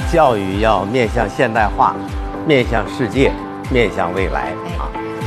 教育要面向现代化，面向世界，面向未来啊。